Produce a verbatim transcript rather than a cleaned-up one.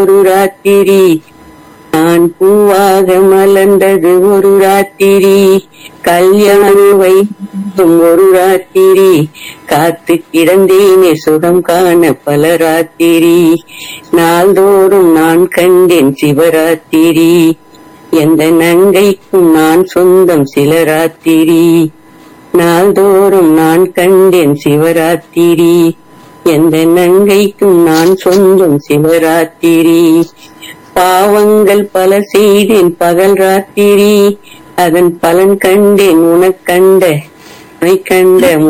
ஒரு ராத்திரி, நான் பூவாக மலர்ந்தது ஒரு ராத்திரி, கல்யாண வைத்தும் ஒரு ராத்திரி, காத்து கிடந்தேனே சுகம் காண பல ராத்திரி, நாள்தோறும் நான் கண்டேன் சிவராத்திரி, எந்த நங்கைக்கும் நான் சொந்தம் சில ராத்திரி, நாள்தோறும் நான் கண்டேன் சிவராத்திரி, எந்த நங்கைக்கும் நான் சொந்தம் சிவராத்திரி, பாவங்கள் பல செய்தேன் பகல் ராத்திரி, அதன் பலன் கண்டேன் உனக்கண்ட கண்ட